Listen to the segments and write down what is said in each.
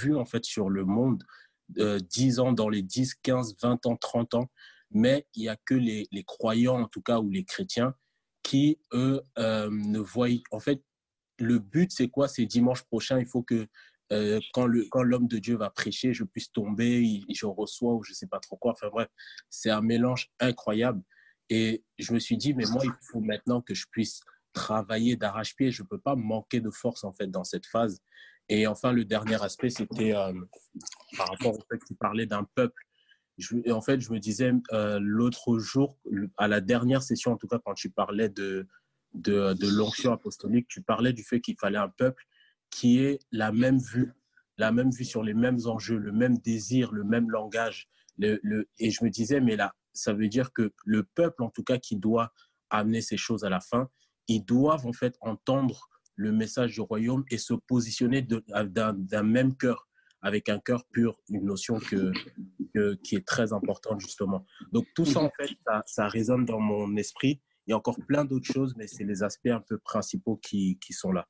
vue en fait sur le monde 10 ans, dans les 10, 15, 20 ans, 30 ans, mais il n'y a que les croyants, en tout cas, ou les chrétiens, qui, eux, ne voient... En fait, le but, c'est quoi? C'est dimanche prochain, il faut que quand l'homme de Dieu va prêcher, je puisse tomber, je reçois ou je sais pas trop quoi. Enfin bref, c'est un mélange incroyable. Et je me suis dit, mais moi, il faut maintenant que je puisse travailler d'arrache-pied. Je peux pas manquer de force, en fait, dans cette phase. Et enfin, le dernier aspect, c'était par rapport au fait que tu parlais d'un peuple. En fait, je me disais l'autre jour, à la dernière session, en tout cas, quand tu parlais de l'onction apostolique, tu parlais du fait qu'il fallait un peuple qui ait la même vue sur les mêmes enjeux, le même désir, le même langage. Et je me disais, mais là, ça veut dire que le peuple, en tout cas, qui doit amener ces choses à la fin, ils doivent en fait entendre le message du royaume et se positionner d'un même cœur, avec un cœur pur, une notion qui est très importante justement. Donc tout ça, en fait, ça résonne dans mon esprit. Il y a encore plein d'autres choses, mais c'est les aspects un peu principaux qui sont là.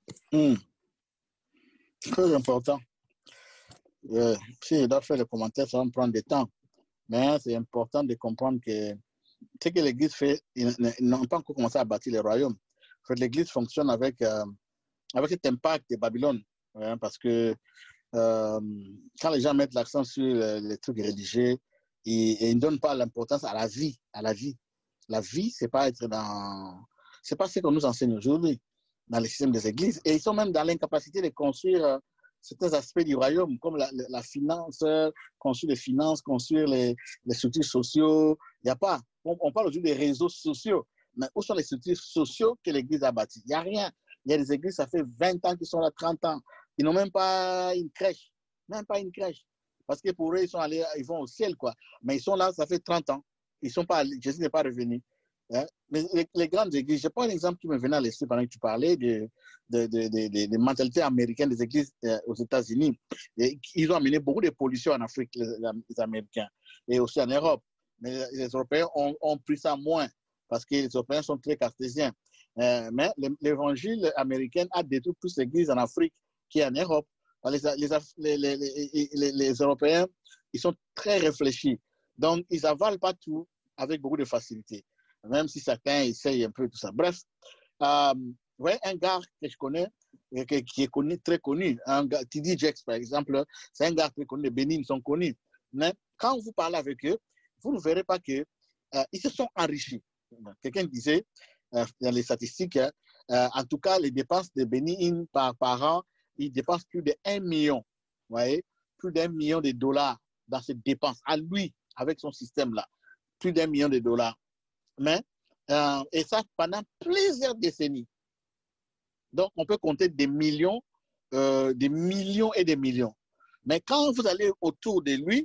Très important. Si je dois faire le commentaire, ça va me prendre du temps. Mais c'est important de comprendre que ce que l'Église fait, ils n'ont pas encore commencé à bâtir le royaume. En fait, l'Église fonctionne avec cet impact de Babylone. Hein, parce que quand les gens mettent l'accent sur les trucs religieux, ils ne donnent pas l'importance à la vie. La vie, c'est pas ce qu'on nous enseigne aujourd'hui dans le système des églises. Et ils sont même dans l'incapacité de construire certains aspects du royaume, comme la finance, construire les finances, construire les structures sociaux. Il n'y a pas. On parle aujourd'hui des réseaux sociaux. Mais où sont les structures sociaux que l'Église a bâties? Il n'y a rien. Il y a des églises, ça fait 20 ans qu'ils sont là, 30 ans. Ils n'ont même pas une crèche. Même pas une crèche. Parce que pour eux, ils vont au ciel, quoi. Mais ils sont là, ça fait 30 ans. Jésus n'est pas revenu. Hein? Mais les grandes églises, je prends un exemple qui me venait à l'esprit pendant que tu parlais des mentalités américaines des églises aux États-Unis. Ils ont amené beaucoup de pollution en Afrique, les Américains, et aussi en Europe. Mais les Européens ont pris ça moins parce que les Européens sont très cartésiens. Mais l'évangile américain a détruit toutes les églises en Afrique qui est en Europe. Les Européens, ils sont très réfléchis. Donc, ils n'avalent pas tout avec beaucoup de facilité, même si certains essayent un peu tout ça. Bref, ouais, un gars que je connais, qui est connu, très connu, TD Jakes, par exemple, c'est un gars très connu, les Bénin, ils sont connus. Mais quand vous parlez avec eux, vous ne verrez pas qu'ils se sont enrichis. Quelqu'un disait, dans les statistiques, en tout cas, les dépenses de Bénin par an, ils dépensent plus de 1 million, vous voyez, plus d'1 million de dollars dans ces dépenses, à lui, avec son système-là, plus d'1 million de dollars. Mais, et ça pendant plusieurs décennies. Donc, on peut compter des millions et des millions. Mais quand vous allez autour de lui,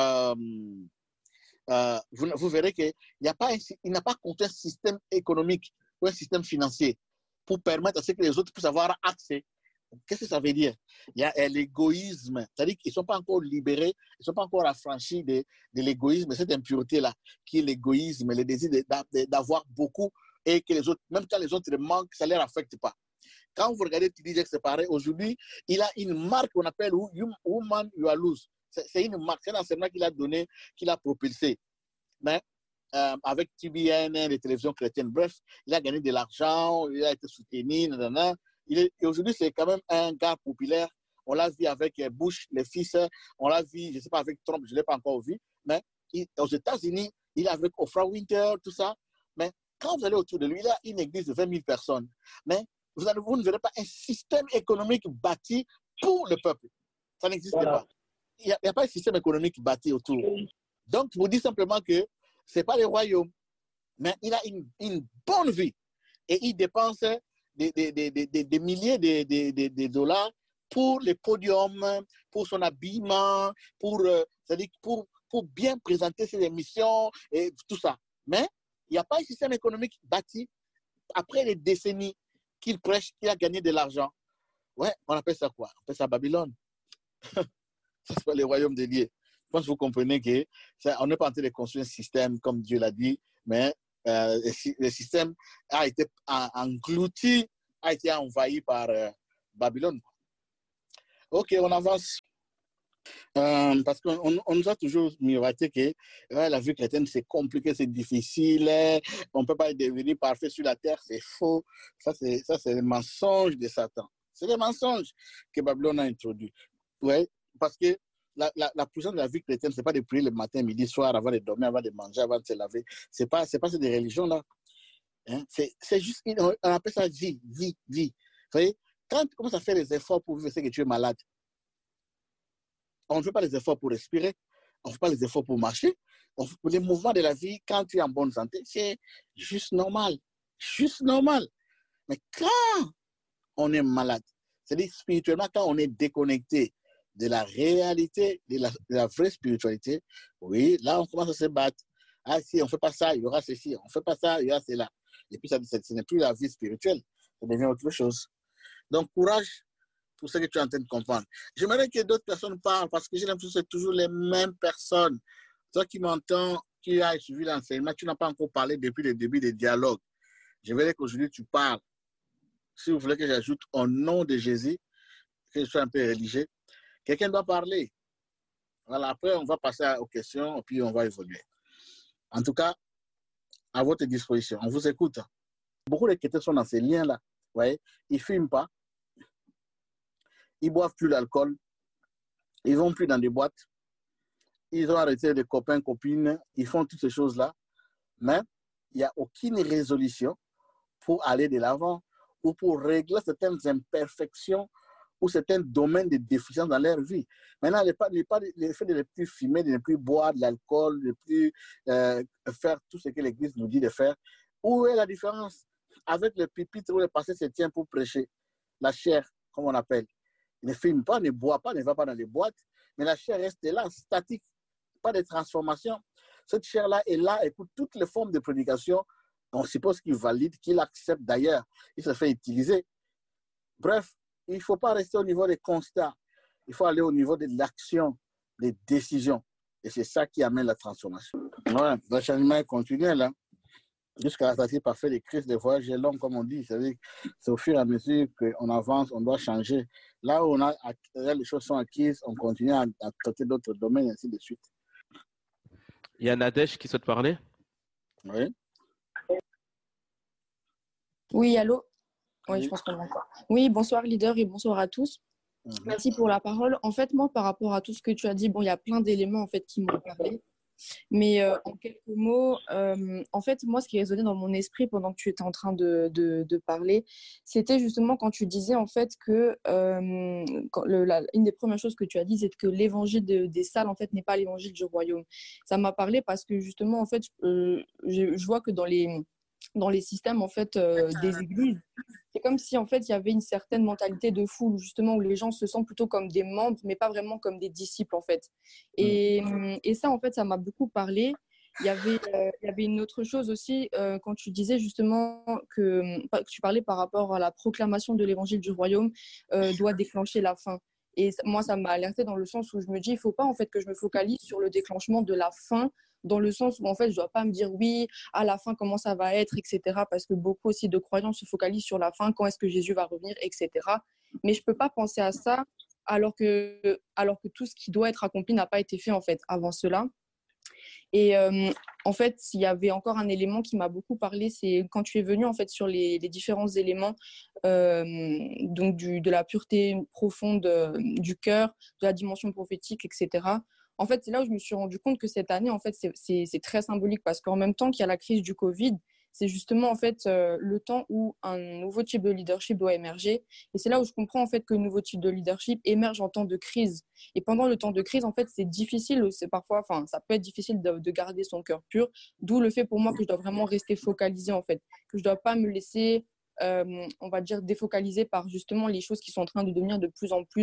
vous verrez qu'il n'a pas compté un système économique ou un système financier pour permettre à ce que les autres puissent avoir accès. Qu'est-ce que ça veut dire? Il y a l'égoïsme, c'est-à-dire qu'ils ne sont pas encore libérés, ils ne sont pas encore affranchis de l'égoïsme, cette impureté-là, qui est l'égoïsme, le désir d'avoir beaucoup et que les autres, même quand les autres manquent, ça ne les affecte pas. Quand vous regardez TD Jakes, c'est pareil. Aujourd'hui, il a une marque qu'on appelle Woman You Are Loose. C'est une marque, c'est un enseignement qu'il a donné, qu'il a propulsé. Mais avec TBN, les télévisions chrétiennes, bref, il a gagné de l'argent, il a été soutenu, nanana. Et aujourd'hui, c'est quand même un gars populaire. On l'a vu avec Bush, les fils. On l'a vu, je ne sais pas, avec Trump, je ne l'ai pas encore vu. Mais aux États-Unis, il est avec Oprah Winfrey, tout ça. Mais quand vous allez autour de lui, il a une église de 20 000 personnes. Mais vous ne verrez pas un système économique bâti pour le peuple. Ça n'existe pas. Il n'y a pas un système économique bâti autour. Donc, je vous dis simplement que ce n'est pas le royaume. Mais il a une bonne vie. Et il dépense des milliers de dollars pour les podiums, pour son habillement, c'est-à-dire pour bien présenter ses émissions et tout ça. Mais il n'y a pas un système économique bâti après les décennies qu'il prêche, qu'il a gagné de l'argent. Ouais, on appelle ça quoi? On appelle ça Babylone. Ça, c'est pas le royaume de Dieu. Je pense que vous comprenez qu'on n'est pas en train de construire un système comme Dieu l'a dit, mais le système a été englouti, a été envahi par Babylone. Ok, on avance. Parce qu'on nous a toujours miroité que la vie chrétienne, c'est compliqué, c'est difficile, on ne peut pas devenir parfait sur la terre, c'est faux. Ça, c'est le mensonge de Satan. C'est le mensonge que Babylone a introduit. Ouais, parce que la puissance de la vie chrétienne, ce n'est pas de prier le matin, midi, soir, avant de dormir, avant de manger, avant de se laver. Ce n'est pas cette religion-là. Hein? C'est juste, on appelle ça vie, vie, vie. Vous voyez, quand tu commences à faire des efforts pour vivre, c'est que tu es malade. On ne fait pas les efforts pour respirer, on ne fait pas les efforts pour marcher. Les mouvements de la vie, quand tu es en bonne santé, c'est juste normal. Juste normal. Mais quand on est malade, c'est-à-dire spirituellement, quand on est déconnecté de la réalité, de la vraie spiritualité, oui, là, on commence à se battre. Ah, si on ne fait pas ça, il y aura ceci. On ne fait pas ça, il y aura cela. Et puis, ce n'est plus la vie spirituelle. Ça devient autre chose. Donc, courage pour ce que tu es en train de comprendre. J'aimerais que d'autres personnes parlent parce que j'ai l'impression que c'est toujours les mêmes personnes. Toi qui m'entends, qui as suivi l'enseignement, tu n'as pas encore parlé depuis le début des dialogues. Je verrai qu'aujourd'hui tu parles. Si vous voulez que j'ajoute au nom de Jésus, que je sois un peu religieux, quelqu'un doit parler. Voilà, après on va passer aux questions et puis on va évoluer. En tout cas, à votre disposition, on vous écoute. Beaucoup de chrétiens sont dans ces liens-là. Vous voyez, ils ne fument pas, ils ne boivent plus l'alcool, ils ne vont plus dans des boîtes, ils ont arrêté des copains, copines, ils font toutes ces choses-là, mais il n'y a aucune résolution pour aller de l'avant ou pour régler certaines imperfections ou certains domaines de déficience dans leur vie. Maintenant, le fait de ne plus fumer, de ne plus boire de l'alcool, de ne plus faire tout ce que l'Église nous dit de faire, où est la différence avec le pupitre où le pasteur se tient pour prêcher? La chair, comme on appelle. Il ne fume pas, ne boit pas, ne va pas dans les boîtes, mais la chair reste là, statique, pas de transformation. Cette chair-là est là, écoute toutes les formes de prédication. On suppose qu'il valide, qu'il accepte d'ailleurs. Il se fait utiliser. Bref, il ne faut pas rester au niveau des constats. Il faut aller au niveau de l'action, des décisions. Et c'est ça qui amène la transformation. Ouais, le changement est continuel. Hein. Jusqu'à la sortie parfaite des crises, des voyages longs, comme on dit. C'est-à-dire c'est au fur et à mesure qu'on avance, on doit changer. Là où les choses sont acquises, on continue à traiter d'autres domaines, et ainsi de suite. Il y a Nadège qui souhaite parler. Oui. Oui, allô? Oui, je pense qu'on m'entend. Oui, bonsoir leader et bonsoir à tous. Merci pour la parole. En fait, moi, par rapport à tout ce que tu as dit, bon, il y a plein d'éléments en fait qui m'ont parlé. Mais en quelques mots, en fait, moi, ce qui résonnait dans mon esprit pendant que tu étais en train de parler, c'était justement quand tu disais en fait que une des premières choses que tu as dit, c'est que l'évangile des salles, en fait, n'est pas l'évangile du royaume. Ça m'a parlé parce que justement, en fait, je vois que dans les systèmes en fait des églises, c'est comme si en fait il y avait une certaine mentalité de foule justement où les gens se sentent plutôt comme des membres mais pas vraiment comme des disciples en fait. Et ça en fait ça m'a beaucoup parlé. Il y avait une autre chose aussi quand tu disais justement que tu parlais par rapport à la proclamation de l'évangile du royaume doit déclencher la fin. Et moi, ça m'a alerté dans le sens où je me dis, il ne faut pas en fait que je me focalise sur le déclenchement de la fin, dans le sens où en fait, je ne dois pas me dire oui, à la fin, comment ça va être, etc. Parce que beaucoup aussi de croyants se focalisent sur la fin, quand est-ce que Jésus va revenir, etc. Mais je ne peux pas penser à ça alors que tout ce qui doit être accompli n'a pas été fait en fait avant cela. Et en fait, il y avait encore un élément qui m'a beaucoup parlé, c'est quand tu es venu en fait sur les différents éléments donc de la pureté profonde du cœur, de la dimension prophétique, etc. En fait, c'est là où je me suis rendu compte que cette année, en fait, c'est très symbolique parce qu'en même temps qu'il y a la crise du Covid, c'est justement en fait le temps où un nouveau type de leadership doit émerger. Et c'est là où je comprends en fait que le nouveau type de leadership émerge en temps de crise. Et pendant le temps de crise, en fait, c'est difficile, ça peut être difficile de garder son cœur pur. D'où le fait pour moi que je dois vraiment rester focalisée en fait, que je dois pas me laisser, on va dire, défocaliser par justement les choses qui sont en train de devenir de plus en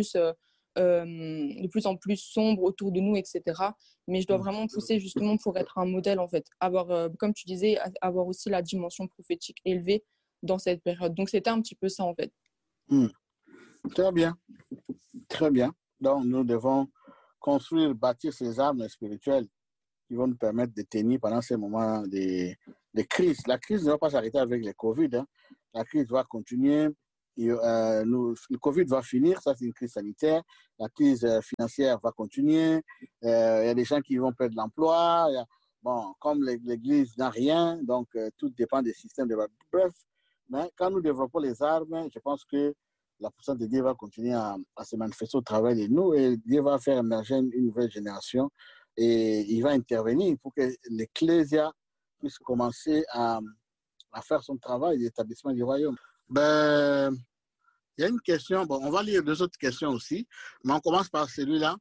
plus sombres autour de nous, etc. Mais je dois vraiment pousser justement pour être un modèle en fait, comme tu disais, avoir aussi la dimension prophétique élevée dans cette période. Donc c'était un petit peu ça en fait. Très bien, très bien. Donc nous devons construire, bâtir ces armes spirituelles qui vont nous permettre de tenir pendant ces moments de crise. La crise ne va pas s'arrêter avec le Covid. Hein. La crise va continuer. le Covid va finir, ça c'est une crise sanitaire, la crise financière va continuer, il y a des gens qui vont perdre l'emploi, bon, comme l'Église n'a rien, donc tout dépend des systèmes de... Bref, mais quand nous développons les armes, je pense que la puissance de Dieu va continuer à se manifester au travers de nous et Dieu va faire émerger une nouvelle génération et il va intervenir pour que l'Ecclésia puisse commencer à faire son travail d'établissement du royaume. Ben, il y a une question, bon, on va lire deux autres questions aussi, mais on commence par celui-là.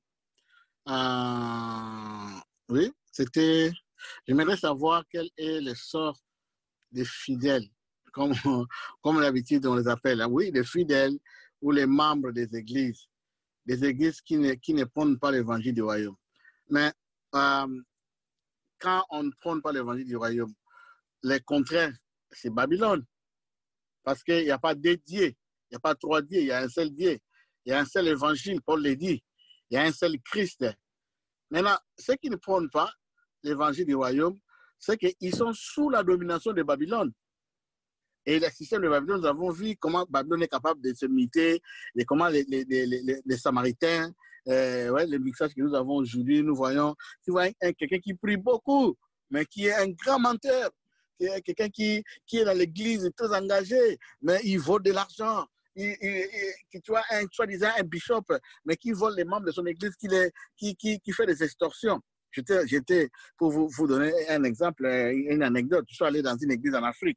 Oui, c'était, j'aimerais savoir quel est le sort des fidèles, comme, comme d'habitude on les appelle, hein. Oui, les fidèles ou les membres des églises qui ne prônent pas l'évangile du royaume. Mais quand on ne prône pas l'évangile du royaume, les contraires, c'est Babylone. Parce qu'il n'y a pas deux dieux, il n'y a pas trois dieux, il y a un seul Dieu. Il y a un seul évangile, Paul l'a dit. Il y a un seul Christ. Maintenant, ceux qui ne prônent pas l'évangile du royaume, c'est qu'ils sont sous la domination de Babylone. Et le système de Babylone, nous avons vu comment Babylone est capable de se miter, et comment les Samaritains, le mixage que nous avons aujourd'hui, nous voyons quelqu'un qui prie beaucoup, mais qui est un grand menteur. Quelqu'un qui est dans l'église très engagé, mais il vole de l'argent. Tu vois, soi-disant un bishop, mais qui vole les membres de son église, qui fait des extorsions. J'étais pour vous donner un exemple, une anecdote. Je suis allé dans une église en Afrique.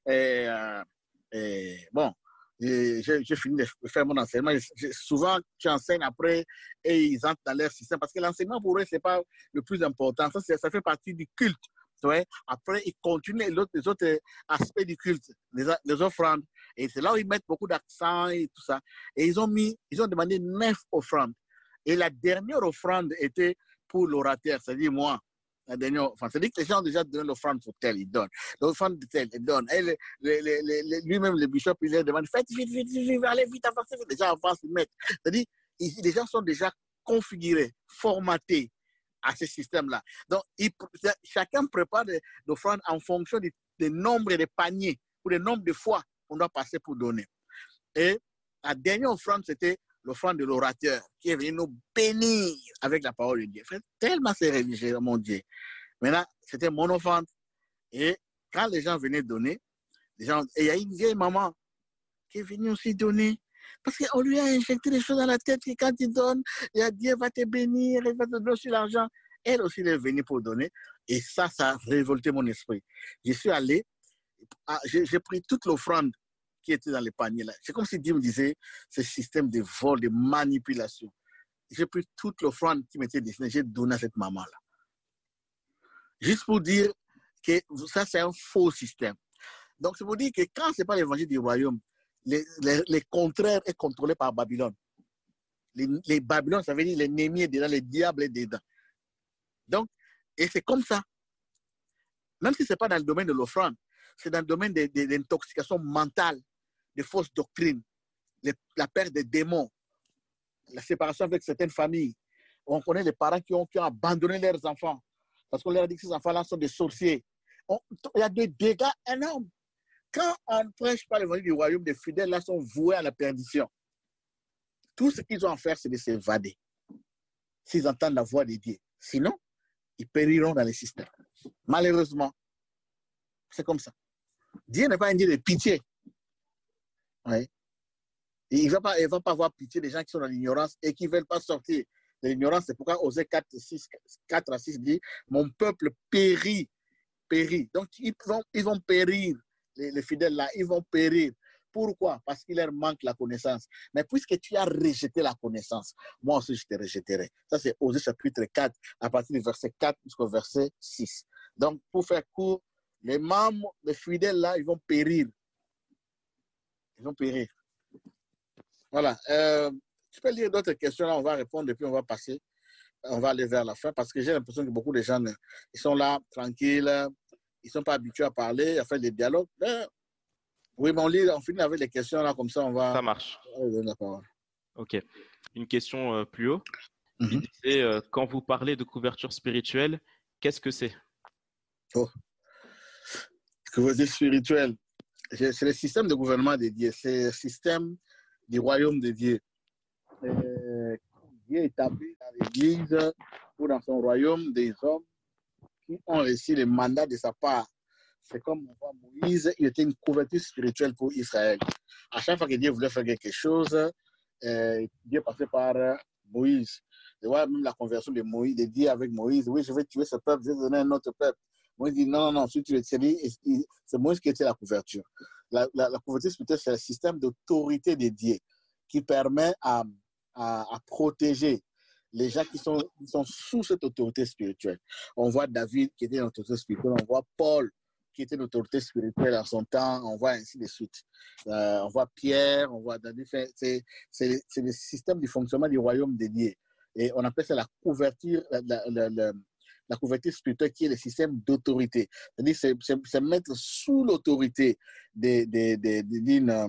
Bon, j'ai fini de faire mon enseignement. Souvent, tu enseignes après et ils entrent dans leur système parce que l'enseignement pour eux, ce n'est pas le plus important. Ça fait partie du culte. Ouais. Après, ils continuent les autres aspects du culte, les offrandes. Et c'est là où ils mettent beaucoup d'accent et tout ça. Et ils ont demandé 9 offrandes. Et la dernière offrande était pour l'orateur, c'est-à-dire moi. La dernière, c'est-à-dire que les gens ont déjà donné l'offrande pour tel, ils donnent. L'offrande de tel, ils donnent. Et lui-même, le bishop, il leur demande, faites vite, allez vite, avancez vite. Les gens avancent, ils mettent. C'est-à-dire, les gens sont déjà configurés, formatés à ce système-là. Donc, chacun prépare l'offrande en fonction du nombre de paniers ou du nombre de fois qu'on doit passer pour donner. Et la dernière offrande, c'était l'offrande de l'orateur qui est venu nous bénir avec la parole de Dieu. Tellement c'est religieux, mon Dieu. Maintenant, c'était mon offrande. Et quand les gens venaient donner, et il y a une vieille maman qui est venue aussi donner. Parce qu'on lui a injecté des choses dans la tête que quand il donne, Dieu va te bénir, il va te donner aussi l'argent. Elle aussi, elle est venue pour donner. Et ça a révolté mon esprit. Je suis allé, j'ai pris toute l'offrande qui était dans les paniers là. C'est comme si Dieu me disait, ce système de vol, de manipulation. J'ai pris toute l'offrande qui m'était destinée, j'ai donné à cette maman-là. Juste pour dire que ça, c'est un faux système. Donc, c'est pour dire que quand ce n'est pas l'évangile du royaume, les contraires est contrôlé par Babylone. Les Babylone, ça veut dire l'ennemi est dedans, le diable est dedans. Donc, et c'est comme ça. Même si ce n'est pas dans le domaine de l'offrande, c'est dans le domaine de l'intoxication mentale, des fausses doctrines, la perte des démons, la séparation avec certaines familles. On connaît les parents qui ont abandonné leurs enfants parce qu'on leur a dit que ces enfants-là sont des sorciers. Il y a des dégâts énormes. Quand on ne prêche pas l'évangile du royaume, les fidèles là sont voués à la perdition. Tout ce qu'ils ont à faire, c'est de s'évader s'ils entendent la voix de Dieu. Sinon, ils périront dans les systèmes. Malheureusement, c'est comme ça. Dieu n'est pas un Dieu de pitié. Oui. Il ne va pas avoir pitié des gens qui sont dans l'ignorance et qui ne veulent pas sortir de l'ignorance. C'est pourquoi Osée 4 à 6 dit « Mon peuple périt. » Donc, ils vont périr. Les fidèles là, ils vont périr. Pourquoi? Parce qu'il leur manque la connaissance. Mais puisque tu as rejeté la connaissance, moi aussi je te rejetterai. Ça, c'est Osée chapitre 4, à partir du verset 4 jusqu'au verset 6. Donc, pour faire court, les membres, les fidèles là, ils vont périr. Ils vont périr. Voilà. Tu peux lire d'autres questions là, on va répondre et puis on va passer. On va aller vers la fin parce que j'ai l'impression que beaucoup de gens, ils sont là, tranquilles, ils ne sont pas habitués à parler, à faire des dialogues. Oui, mais on finit avec les questions là, comme ça on va. Ça marche. Donner la parole. Ok. Une question plus haut. Il disait, quand vous parlez de couverture spirituelle, qu'est-ce que c'est? Oh. Couverture spirituelle. c'est le système de gouvernement de Dieu, c'est le système du royaume de Dieu. Dieu établit dans l'Église ou dans son royaume des hommes qui ont reçu le mandat de sa part. C'est comme on voit Moïse, il était une couverture spirituelle pour Israël. À chaque fois que Dieu voulait faire quelque chose, Dieu passait par Moïse. Et voilà même la conversion de Moïse, de Dieu avec Moïse. Oui, je vais tuer ce peuple, je vais donner un autre peuple. Moïse dit non, non, non, si tu es série, c'est Moïse qui était la couverture. La couverture spirituelle, c'est le système d'autorité de Dieu qui permet à protéger les gens qui sont sous cette autorité spirituelle. On voit David qui était une autorité spirituelle, on voit Paul qui était une autorité spirituelle en son temps, on voit ainsi de suite. On voit Pierre, on voit David, c'est le système du fonctionnement du royaume de Dieu. Et on appelle ça la couverture, la couverture spirituelle qui est le système d'autorité. C'est-à-dire c'est mettre sous l'autorité d'un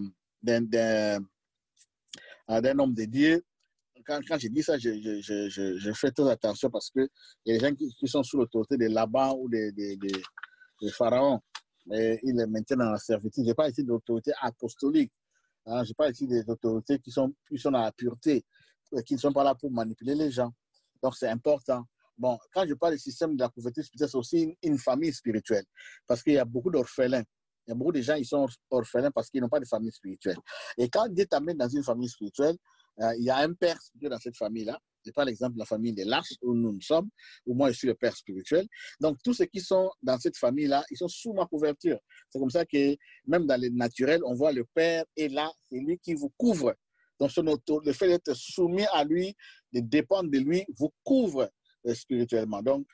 homme de Dieu. Quand je dis ça, je fais très attention parce qu'il y a des gens qui sont sous l'autorité de Laban ou de Pharaon. Et ils les maintiennent dans la servitude. Je n'ai pas ici d'autorité apostolique. Je n'ai pas ici des autorités qui sont dans la pureté, qui ne sont pas là pour manipuler les gens. Donc, c'est important. Bon, quand je parle du système de la couverture spirituelle, c'est aussi une famille spirituelle. Parce qu'il y a beaucoup d'orphelins. Il y a beaucoup de gens qui sont orphelins parce qu'ils n'ont pas de famille spirituelle. Et quand Dieu t'amène dans une famille spirituelle, il y a un père spirituel dans cette famille-là. Je prends l'exemple de la famille des Lâches où nous sommes, où moi je suis le père spirituel. Donc tous ceux qui sont dans cette famille-là, ils sont sous ma couverture. C'est comme ça que même dans le naturel, on voit le père est là, c'est lui qui vous couvre. Donc le fait d'être soumis à lui, de dépendre de lui, vous couvre spirituellement. Donc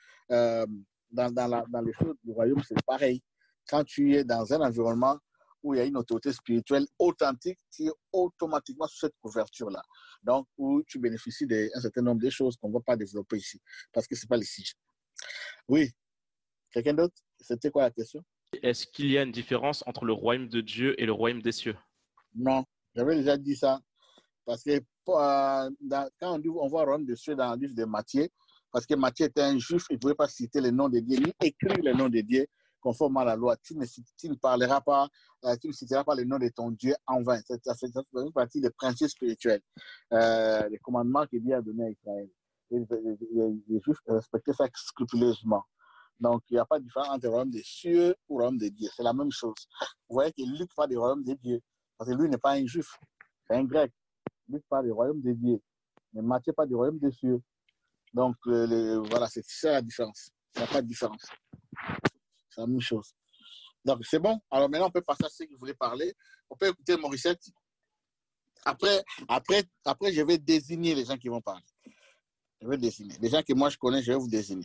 dans les choses du royaume, c'est pareil. Quand tu es dans un environnement où il y a une autorité spirituelle authentique, tu es automatiquement sous cette couverture-là. Donc, où tu bénéficies d'un certain nombre de choses qu'on ne va pas développer ici, parce que ce n'est pas le sujet. Oui. Quelqu'un d'autre? C'était quoi la question? Est-ce qu'il y a une différence entre le royaume de Dieu et le royaume des cieux? Non, j'avais déjà dit ça. Parce que quand on voit le royaume des cieux dans le livre de Matthieu, parce que Matthieu était un juif, il ne pouvait pas citer le nom de Dieu, ni écrire le nom de Dieu conforme à la loi. Tu ne parleras pas, tu ne citeras pas le nom de ton Dieu en vain. Ça fait partie des principes spirituels, des commandements que Dieu a donnés à Israël. Et les Juifs respectaient ça scrupuleusement. Donc, il n'y a pas de différence entre le royaume des cieux ou le royaume de Dieu. C'est la même chose. Vous voyez que Luc parle du royaume de Dieu, parce que lui n'est pas un Juif, c'est un Grec. Luc parle du royaume de Dieu, mais Matthieu parle du royaume des cieux. Donc, voilà, c'est ça la différence. Il n'y a pas de différence. C'est la même chose. Donc, c'est bon. Alors, maintenant, on peut passer à ce que vous voulez parler. On peut écouter Morissette. Après, je vais désigner les gens qui vont parler. Je vais désigner. Les gens que moi, je connais, je vais vous désigner.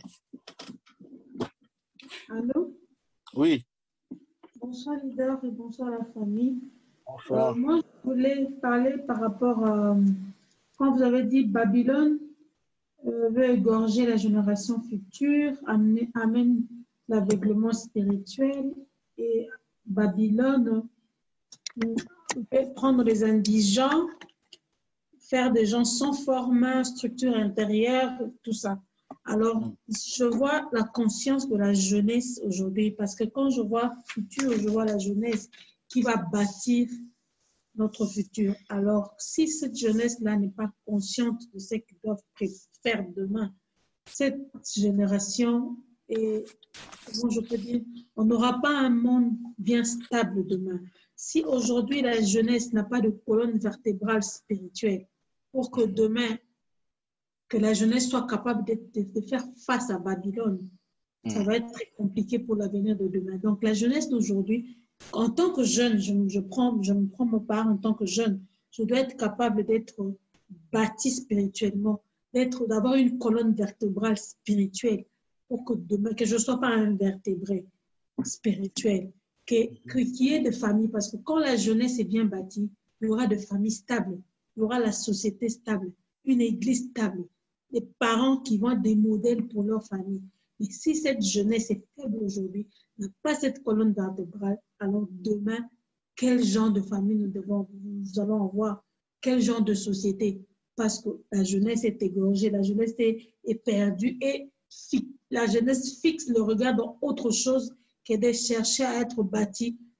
Allô? Oui. Bonsoir, leader, et bonsoir la famille. Bonsoir. Moi, je voulais parler par rapport à quand vous avez dit Babylone veut égorger la génération future, amène l'aveuglement spirituel, et Babylone peut prendre les indigents, faire des gens sans format, structure intérieure, tout ça. Alors, je vois la conscience de la jeunesse aujourd'hui, parce que quand je vois futur, je vois la jeunesse qui va bâtir notre futur. Alors, si cette jeunesse-là n'est pas consciente de ce qu'ils doivent faire demain, cette génération, et comment je peux dire, on n'aura pas un monde bien stable demain. Si aujourd'hui la jeunesse n'a pas de colonne vertébrale spirituelle, pour que demain, que la jeunesse soit capable de faire face à Babylone, ça va être très compliqué pour l'avenir de demain. Donc la jeunesse d'aujourd'hui, en tant que jeune, je me prends mon part en tant que jeune, je dois être capable d'être bâti spirituellement, d'avoir une colonne vertébrale spirituelle pour que demain, que je ne sois pas un vertébré spirituel, qu'il y ait des familles, parce que quand la jeunesse est bien bâtie, il y aura des familles stables, il y aura la société stable, une église stable, des parents qui vont être des modèles pour leur famille. Mais si cette jeunesse est faible aujourd'hui, n'a pas cette colonne vertébrale, alors demain, quel genre de famille nous allons avoir? Quel genre de société? Parce que la jeunesse est égorgée, la jeunesse est perdue et la jeunesse fixe le regard dans autre chose que de chercher à être bâtie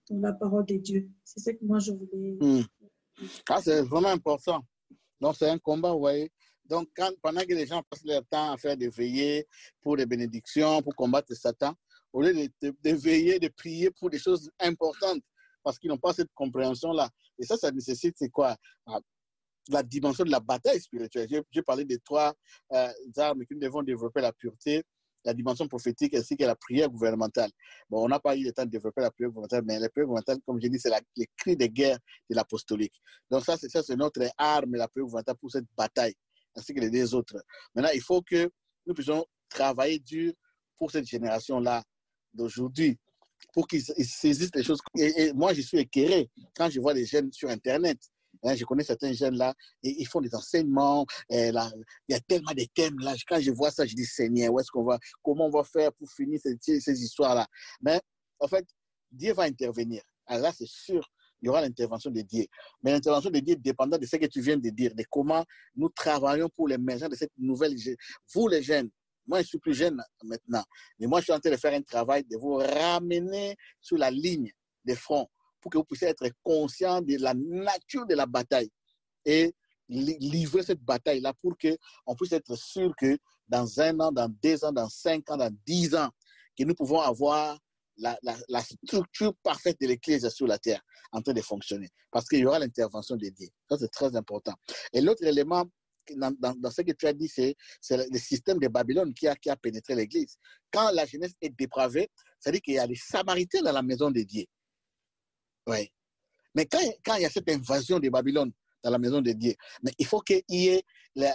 dans la parole de Dieu. C'est ce que moi, je voulais... Ah, c'est vraiment important. Donc, c'est un combat, vous voyez. Donc, pendant que les gens passent leur temps à faire des veillées pour des bénédictions, pour combattre Satan, au lieu de veiller, de prier pour des choses importantes, parce qu'ils n'ont pas cette compréhension-là. Et ça nécessite, c'est quoi? La dimension de la bataille spirituelle. J'ai parlé des 3 armes qui nous devons développer: la pureté, la dimension prophétique ainsi que la prière gouvernementale. Bon, on n'a pas eu le temps de développer la prière gouvernementale, mais la prière gouvernementale, comme je dis, c'est les cris de guerre de l'apostolique. Donc ça, c'est notre arme, la prière gouvernementale, pour cette bataille, ainsi que les 2 autres. Maintenant, il faut que nous puissions travailler dur pour cette génération-là d'aujourd'hui, pour qu'ils saisissent les choses. Et moi, je suis écœuré quand je vois les jeunes sur Internet. Je connais certains jeunes là, et ils font des enseignements. Là, il y a tellement de thèmes là. Quand je vois ça, je dis Seigneur, comment on va faire pour finir ces histoires-là? Mais en fait, Dieu va intervenir. Alors là, c'est sûr, il y aura l'intervention de Dieu. Mais l'intervention de Dieu dépendant de ce que tu viens de dire, de comment nous travaillons pour l'émergence de cette nouvelle. Vous les jeunes, moi je suis plus jeune maintenant, mais moi je suis en train de faire un travail de vous ramener sur la ligne des fronts, pour que vous puissiez être conscient de la nature de la bataille et livrer cette bataille-là pour qu'on puisse être sûr que dans 1 an, dans 2 ans, dans 5 ans, dans 10 ans, que nous pouvons avoir la structure parfaite de l'Église sur la terre en train de fonctionner. Parce qu'il y aura l'intervention de Dieu. Ça, c'est très important. Et l'autre élément dans ce que tu as dit, c'est le système de Babylone qui a pénétré l'Église. Quand la jeunesse est dépravée, ça veut dire qu'il y a des Samaritains dans la maison de Dieu. Oui. Mais quand il y a cette invasion de Babylone dans la maison de Dieu, mais il faut qu'il y ait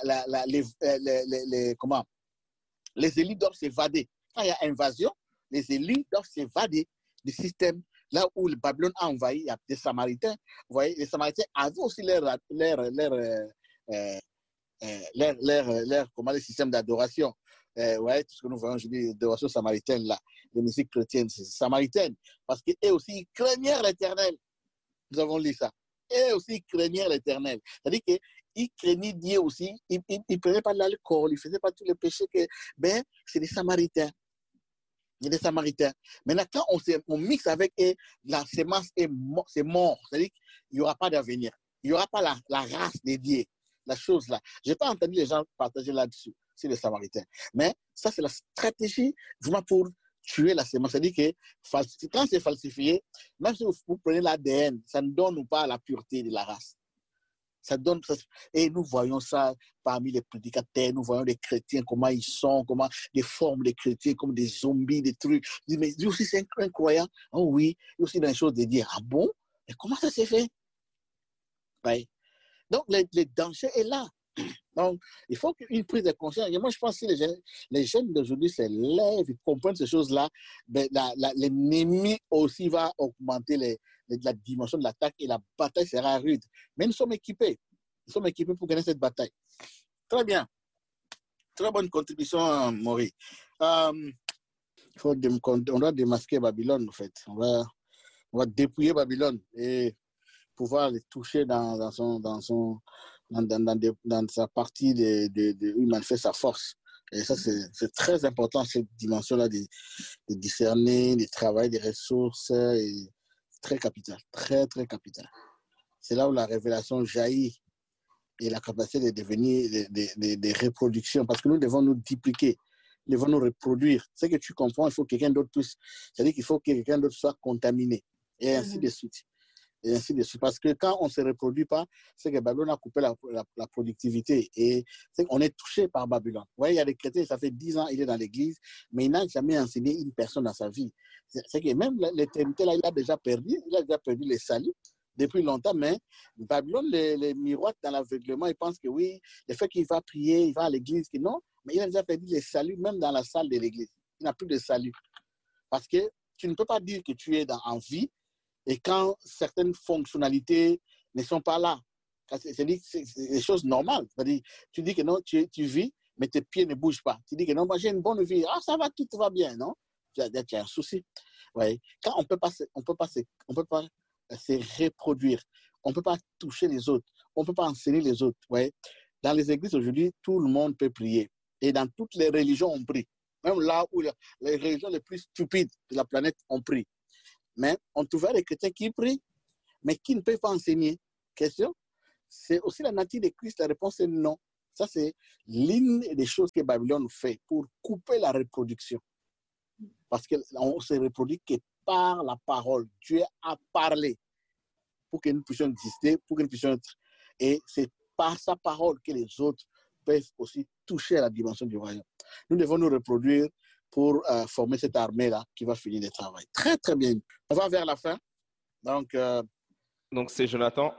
les élus doivent s'évader. Quand il y a invasion, les élus doivent s'évader du système. Là où le Babylone a envahi, il y a des Samaritains. Vous voyez, les Samaritains avaient aussi leur système d'adoration. Ouais, tout ce que nous voyons aujourd'hui, l'adoration samaritaine, là, les musiques chrétiennes, c'est samaritaine. Parce qu'eux aussi, ils craignèrent l'Éternel. Nous avons lu ça. Eux aussi, ils craignèrent l'Éternel. C'est-à-dire qu'ils craignaient Dieu aussi. Ils ne prenaient pas de l'alcool, ils ne faisaient pas tous les péchés. Ben, c'est des Samaritains. Il y a des Samaritains. Maintenant, quand on mixe avec eux, la sémence c'est mort. C'est-à-dire qu'il n'y aura pas d'avenir. Il n'y aura pas la race des dieux. La chose là. Je n'ai pas entendu les gens partager là-dessus. C'est les Samaritains. Mais ça, c'est la stratégie vraiment pour tuer la sémence. C'est-à-dire que quand c'est falsifié, même si vous prenez l'ADN, ça ne donne pas la pureté de la race. Ça donne, et nous voyons ça parmi les prédicateurs, nous voyons les chrétiens, comment ils sont, comment les formes des chrétiens, comme des zombies, des trucs. Mais lui aussi, c'est un croyant. Oh oui, il y a aussi dans les choses de dire, ah bon? Mais comment ça s'est fait? Ouais. Donc, le danger est là. Donc, il faut une prise de conscience. Et moi, je pense que si les jeunes d'aujourd'hui se lèvent, ils comprennent ces choses-là, ben, l'ennemi aussi va augmenter la dimension de l'attaque et la bataille sera rude. Mais nous sommes équipés. Nous sommes équipés pour gagner cette bataille. Très bien. Très bonne contribution, Maury. On doit démasquer Babylone, en fait. On va dépouiller Babylone et pouvoir les toucher dans sa partie où il manifeste sa force. Et ça, c'est très important, cette dimension-là de discerner, de travailler des ressources. Et très capital, très, très capital. C'est là où la révélation jaillit et la capacité de devenir des reproductions. Parce que nous devons nous dupliquer, nous devons nous reproduire. Ce que tu comprends, il faut que quelqu'un d'autre puisse. C'est-à-dire qu'il faut que quelqu'un d'autre soit contaminé. Et ainsi de suite. Et ainsi de suite. Parce que quand on ne se reproduit pas, c'est que Babylone a coupé la productivité. Et c'est qu'on est touché par Babylone. Vous voyez, il y a des chrétiens, ça fait 10 ans, il est dans l'église, mais il n'a jamais enseigné une personne dans sa vie. C'est que même l'éternité, là, il a déjà perdu les saluts depuis longtemps, mais Babylone les miroite dans l'aveuglement. Il pense que oui, le fait qu'il va prier, il va à l'église, que non, mais il a déjà perdu les saluts, même dans la salle de l'église. Il n'a plus de salut. Parce que tu ne peux pas dire que tu es en vie, et quand certaines fonctionnalités ne sont pas là, c'est des choses normales. C'est-à-dire, tu dis que non, tu vis, mais tes pieds ne bougent pas. Tu dis que non, moi j'ai une bonne vie. Ah, ça va, tout va bien, non? Tu as un souci. Ouais. Quand on peut pas se reproduire, on ne peut pas toucher les autres, on ne peut pas enseigner les autres. Ouais. Dans les églises aujourd'hui, tout le monde peut prier. Et dans toutes les religions, on prie. Même là où les religions les plus stupides de la planète, on prie. Mais on trouvera des chrétiens qui prient, mais qui ne peuvent pas enseigner. Question? C'est aussi la nature de Christ. La réponse est non. Ça, c'est l'une des choses que Babylone fait pour couper la reproduction. Parce qu'on se reproduit que par la parole. Dieu a parlé pour que nous puissions exister, pour que nous puissions être. Et c'est par sa parole que les autres peuvent aussi toucher à la dimension du royaume. Nous devons nous reproduire pour former cette armée-là qui va finir le travail. Très, très bien. On va vers la fin. Donc c'est Jonathan.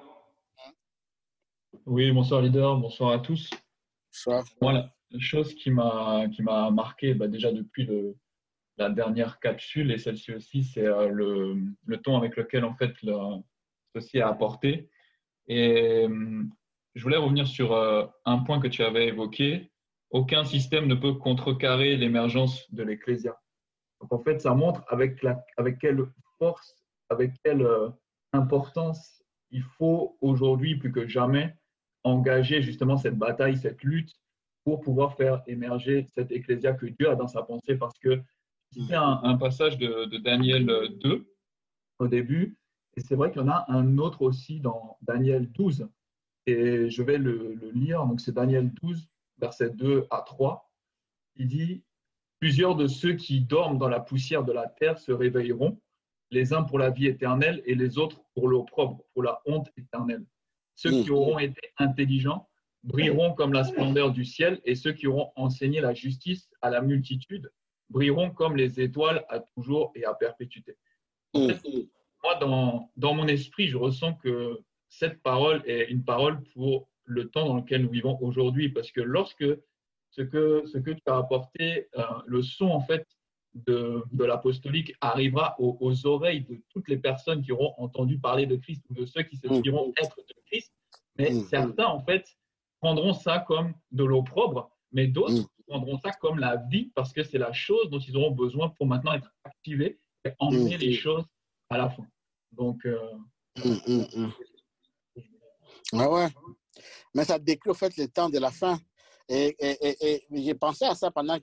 Oui, bonsoir leader, bonsoir à tous. Bonsoir. Voilà, la chose qui m'a marqué déjà depuis la dernière capsule et celle-ci aussi, c'est le ton avec lequel en fait ceci est apporté. Et je voulais revenir sur un point que tu avais évoqué. Aucun système ne peut contrecarrer l'émergence de l'Ecclésia. Donc en fait, ça montre avec quelle force, avec quelle importance il faut aujourd'hui plus que jamais engager justement cette bataille, cette lutte pour pouvoir faire émerger cette Ecclésia que Dieu a dans sa pensée. Parce que c'est un passage de Daniel 2 au début, et c'est vrai qu'il y en a un autre aussi dans Daniel 12. Et je vais le lire. Donc c'est Daniel 12, versets 2 à 3. Il dit « Plusieurs de ceux qui dorment dans la poussière de la terre se réveilleront, les uns pour la vie éternelle et les autres pour l'opprobre, pour la honte éternelle. Ceux qui auront été intelligents brilleront comme la splendeur du ciel, et ceux qui auront enseigné la justice à la multitude brilleront comme les étoiles à toujours et à perpétuité. » En fait, moi, dans mon esprit, je ressens que cette parole est une parole pour le temps dans lequel nous vivons aujourd'hui, parce que lorsque ce que tu as apporté, le son en fait de l'apostolique arrivera aux oreilles de toutes les personnes qui auront entendu parler de Christ ou de ceux qui se diront être de Christ, mais certains en fait prendront ça comme de l'opprobre, mais d'autres prendront ça comme la vie, parce que c'est la chose dont ils auront besoin pour maintenant être activés et emmener les choses à la fin. Donc, Ah ouais. Mais ça décrit au fait le temps de la fin. Et j'ai pensé à ça pendant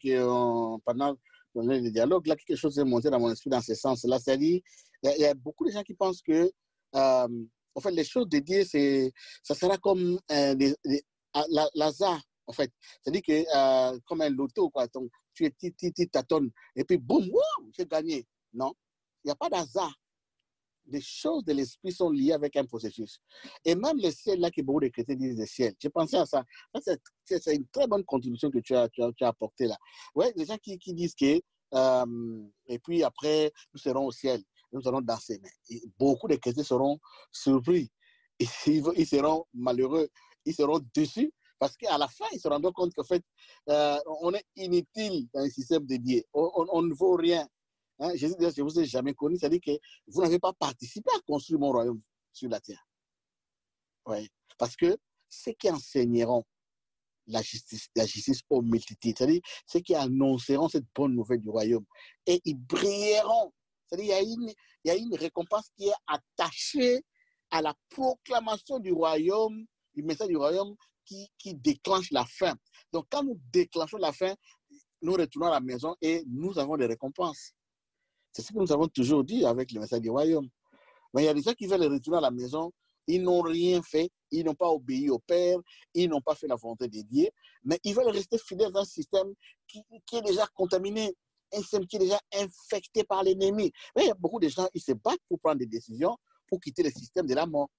le dialogue. Là, quelque chose est monté dans mon esprit dans ce sens-là. C'est-à-dire, il y a beaucoup de gens qui pensent que, en fait, les choses dédiées, ça sera comme l'hasard, en fait. C'est-à-dire que, comme un loto, quoi. Donc, tu tâtonnes, et puis, boum, j'ai gagné. Non, il n'y a pas d'hasard. Les choses de l'esprit sont liées avec un processus. Et même le ciel, là, que beaucoup de chrétiens disent le ciel. J'ai pensé à ça. C'est une très bonne contribution que tu as apportée là. Ouais, les gens qui disent que, et puis après, nous serons au ciel, nous serons danser. Mais beaucoup de chrétiens seront surpris. Ils seront malheureux. Ils seront déçus. Parce qu'à la fin, ils se rendront compte qu'en fait, on est inutile dans le système dédié. On ne vaut rien. Hein, Jésus dit, je ne vous ai jamais connu, c'est-à-dire que vous n'avez pas participé à construire mon royaume sur la terre. Ouais. Parce que ceux qui enseigneront la justice aux multitudes, c'est-à-dire ceux qui annonceront cette bonne nouvelle du royaume, et ils brilleront. C'est-à-dire qu'il y a une récompense qui est attachée à la proclamation du royaume, du message du royaume qui déclenche la fin. Donc, quand nous déclenchons la fin, nous retournons à la maison et nous avons des récompenses. C'est ce que nous avons toujours dit avec le message du royaume. Mais il y a des gens qui veulent retourner à la maison, ils n'ont rien fait, ils n'ont pas obéi au Père, ils n'ont pas fait la volonté de Dieu, mais ils veulent rester fidèles à un système qui est déjà contaminé, un système qui est déjà infecté par l'ennemi. Mais il y a beaucoup de gens, ils se battent pour prendre des décisions, pour quitter le système de la mort.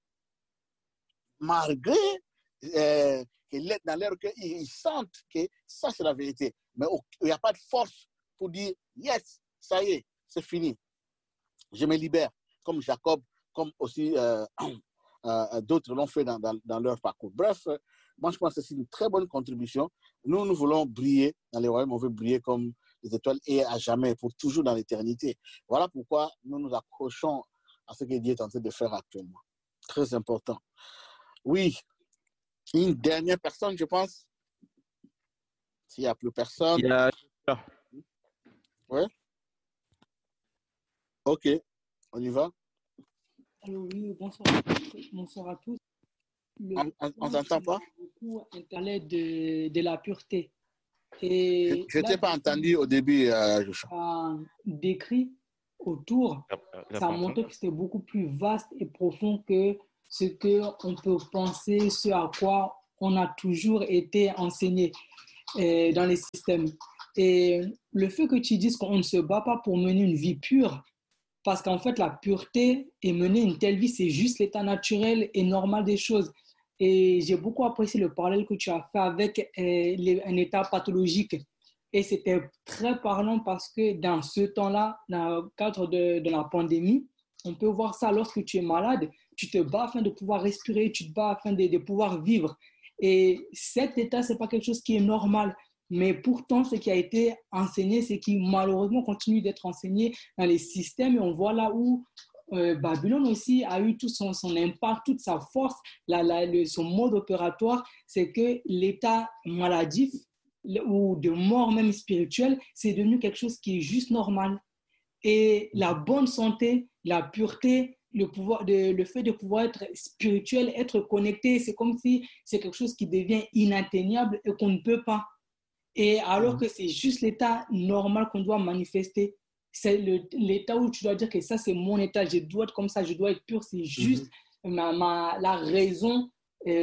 Malgré que dans leur cœur, ils sentent que ça, c'est la vérité. Mais il n'y a pas de force pour dire, yes, ça y est, c'est fini. Je me libère, comme Jacob, comme aussi d'autres l'ont fait dans leur parcours. Bref, moi je pense que c'est une très bonne contribution. Nous voulons briller dans les royaumes, on veut briller comme les étoiles et à jamais, pour toujours dans l'éternité. Voilà pourquoi nous nous accrochons à ce que Dieu est en train de faire actuellement. Très important. Oui, une dernière personne, je pense. S'il n'y a plus personne. Il y a... Oui. Ok, on y va. Alors oui, bonsoir à tous. On ne t'entend pas? On parlait de la pureté. Et je ne t'ai pas entendu au début, Joshua. Décrit autour, ça a montré que c'était beaucoup plus vaste et profond que ce qu'on peut penser, ce à quoi on a toujours été enseigné dans les systèmes. Et le fait que tu dises qu'on ne se bat pas pour mener une vie pure, parce qu'en fait, la pureté et mener une telle vie, c'est juste l'état naturel et normal des choses. Et j'ai beaucoup apprécié le parallèle que tu as fait avec un état pathologique. Et c'était très parlant parce que dans ce temps-là, dans le cadre de la pandémie, on peut voir ça lorsque tu es malade, tu te bats afin de pouvoir respirer, tu te bats afin de pouvoir vivre. Et cet état, ce n'est pas quelque chose qui est normal. Mais pourtant, ce qui a été enseigné, c'est qui malheureusement continue d'être enseigné dans les systèmes. Et on voit là où Babylone aussi a eu tout son impact, toute sa force, son mode opératoire, c'est que l'état maladif ou de mort même spirituelle, c'est devenu quelque chose qui est juste normal. Et la bonne santé, la pureté, le fait de pouvoir être spirituel, être connecté, c'est comme si c'est quelque chose qui devient inatteignable et qu'on ne peut pas. Et alors que c'est juste l'état normal qu'on doit manifester. C'est l'état où tu dois dire que ça, c'est mon état, je dois être comme ça, je dois être pur, c'est juste la raison,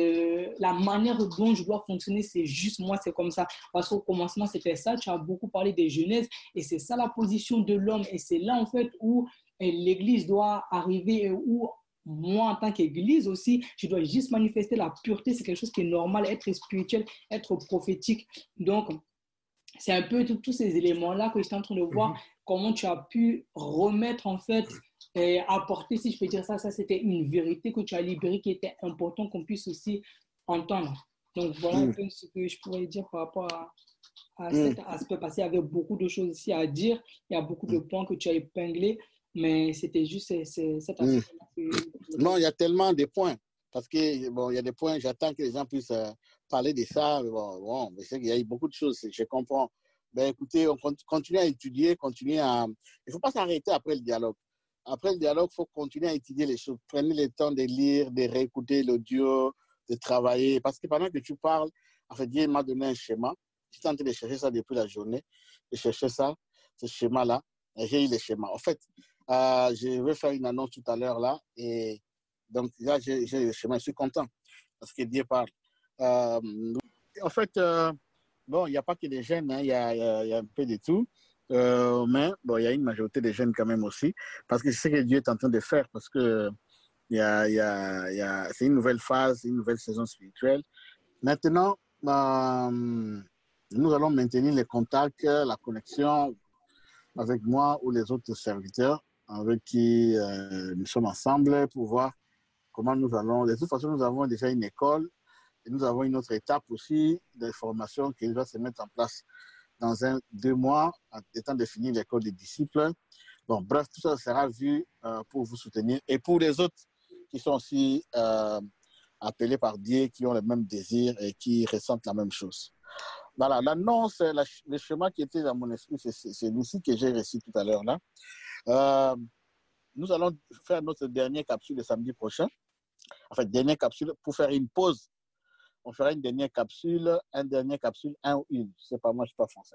la manière dont je dois fonctionner, c'est juste moi, c'est comme ça. Parce qu'au commencement, c'était ça, tu as beaucoup parlé des Genèses, et c'est ça la position de l'homme. Et c'est là, en fait, où l'Église doit arriver, où moi, en tant qu'Église aussi, je dois juste manifester la pureté, c'est quelque chose qui est normal, être spirituel, être prophétique. Donc, c'est un peu tous ces éléments-là que j'étais en train de voir, comment tu as pu remettre, en fait, et apporter, si je peux dire ça, c'était une vérité que tu as libérée qui était important qu'on puisse aussi entendre. Donc, voilà un peu ce que je pourrais dire par rapport à cet aspect, parce qu'il y avait beaucoup de choses ici à dire, il y a beaucoup de points que tu as épinglés, mais c'était juste cet aspect-là. Non, il y a tellement de points. Parce que, bon, il y a des points, j'attends que les gens puissent parler de ça. Bon, je sais qu'il y a eu beaucoup de choses, je comprends. Ben, écoutez, on continue à étudier, continue à... Il ne faut pas s'arrêter après le dialogue. Après le dialogue, il faut continuer à étudier les choses. Prenez le temps de lire, de réécouter l'audio, de travailler. Parce que pendant que tu parles, en fait, Dieu m'a donné un schéma. Je suis en train de chercher ça depuis la journée. Je cherchais ça, ce schéma-là. J'ai eu le schéma. En fait, je vais faire une annonce tout à l'heure là. Et donc, là, j'ai le schéma. Je suis content parce que Dieu parle. En fait, bon, il n'y a pas que des jeunes, hein, il y a un peu de tout. Mais bon, il y a une majorité de jeunes quand même aussi. Parce que c'est ce que Dieu est en train de faire. Parce que c'est une nouvelle phase, une nouvelle saison spirituelle. Maintenant, nous allons maintenir les contacts, la connexion avec moi ou les autres serviteurs avec qui nous sommes ensemble pour voir comment nous allons. De toute façon, nous avons déjà une école et nous avons une autre étape aussi de formation qui va se mettre en place dans 2 mois, en étant de finir l'école des disciples. Bon, bref, tout ça sera vu pour vous soutenir et pour les autres qui sont aussi appelés par Dieu, qui ont le même désir et qui ressentent la même chose. Voilà, l'annonce, le schéma qui était dans mon esprit, c'est celui-ci que j'ai reçu tout à l'heure là. Nous allons faire notre dernière capsule le samedi prochain. En fait, dernière capsule pour faire une pause. On fera une dernière capsule, un ou une. Je sais pas, moi, je ne suis pas français.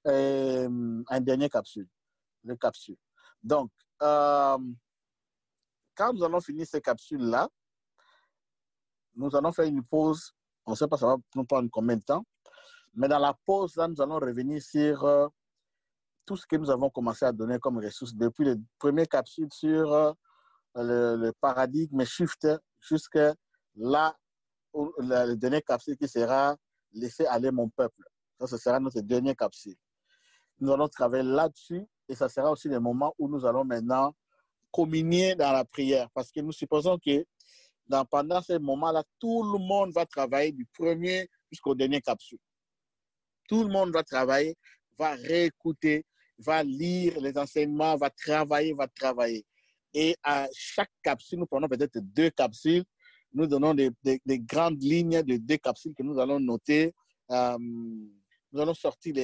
Un dernier capsule, le capsule. Donc, quand nous allons finir ces capsules-là, nous allons faire une pause. On ne sait pas ça va nous prendre combien de temps. Mais dans la pause, là, nous allons revenir sur tout ce que nous avons commencé à donner comme ressources depuis les premières capsules sur le paradigme shift jusqu'à là, le dernier capsule qui sera laisser aller mon peuple. Ça, ce sera notre dernière capsule. Nous allons travailler là-dessus et ça sera aussi le moment où nous allons maintenant communier dans la prière parce que nous supposons que pendant ce moment-là, tout le monde va travailler du premier jusqu'au dernier capsule. Tout le monde va travailler, va réécouter, va lire les enseignements, va travailler. Et à chaque capsule, nous prenons peut-être 2 capsules. Nous donnons des grandes lignes de 2 capsules que nous allons noter. Nous allons sortir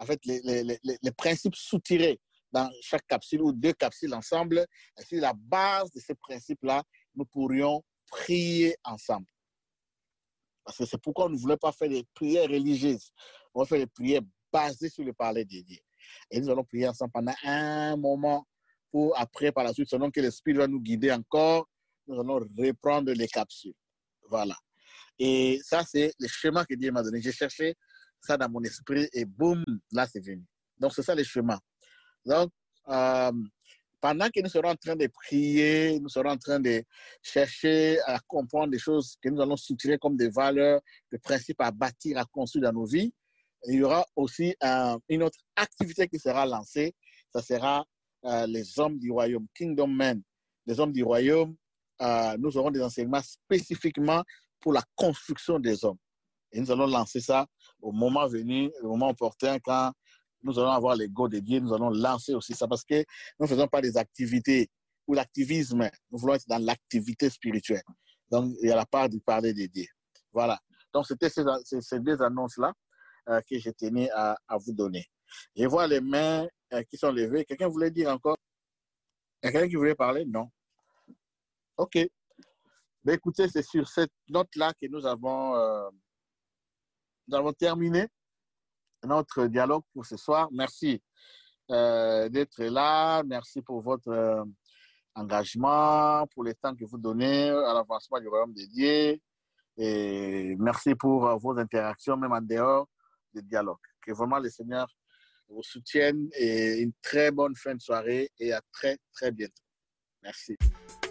les principes soutirés dans chaque capsule ou 2 capsules ensemble. Et sur la base de ces principes-là, nous pourrions prier ensemble. Parce que c'est pourquoi on ne voulait pas faire des prières religieuses. On va faire des prières basées sur le parler de Dieu. Et nous allons prier ensemble pendant un moment pour après, par la suite, selon que l'Esprit va nous guider encore, nous allons reprendre les capsules. Voilà. Et ça, c'est le schéma que Dieu m'a donné. J'ai cherché ça dans mon esprit et boum, là, c'est venu. Donc, c'est ça le schéma. Donc, pendant que nous serons en train de prier, nous serons en train de chercher à comprendre des choses que nous allons soutirer comme des valeurs, des principes à bâtir, à construire dans nos vies, il y aura aussi une autre activité qui sera lancée. Ça sera les hommes du royaume, Kingdom Men. Les hommes du royaume, nous aurons des enseignements spécifiquement pour la construction des hommes. Et nous allons lancer ça au moment venu, au moment opportun, quand nous allons avoir les go de Dieu, nous allons lancer aussi ça parce que nous ne faisons pas des activités ou l'activisme. Nous voulons être dans l'activité spirituelle. Donc, il y a la part du parler de Dieu. Voilà. Donc, c'était ces deux annonces-là que je tenais à vous donner. Je vois les mains qui sont levées. Quelqu'un voulait dire encore? Il y a quelqu'un qui voulait parler? Non. OK. Ben, écoutez, c'est sur cette note-là que nous avons terminé notre dialogue pour ce soir. Merci d'être là. Merci pour votre engagement, pour le temps que vous donnez à l'avancement du royaume de Dieu. Et merci pour vos interactions, même en dehors du dialogue. Que vraiment le Seigneur vous soutienne et une très bonne fin de soirée et à très, très bientôt. Merci.